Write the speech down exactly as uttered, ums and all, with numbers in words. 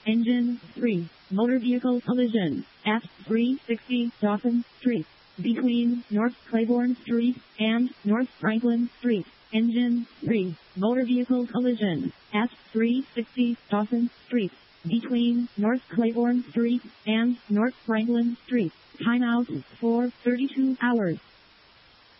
Engine three. Motor vehicle collision at three sixty Dawson Street between North Claiborne Street and North Franklin Street. Engine three. Motor vehicle collision at three sixty Dawson Street between North Claiborne Street and North Franklin Street. Timeout for thirty-two hours.